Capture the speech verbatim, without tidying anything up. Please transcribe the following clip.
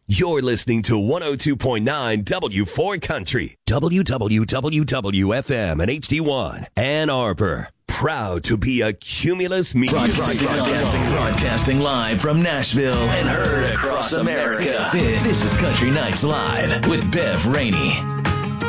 You're listening to one oh two point nine W four Country, W W W W F M and H D one, Ann Arbor. Proud to be a Cumulus Media. Broadcasting, broadcasting, broadcasting live from Nashville and heard across America. This, this is Country Nights Live with Bev Rainey.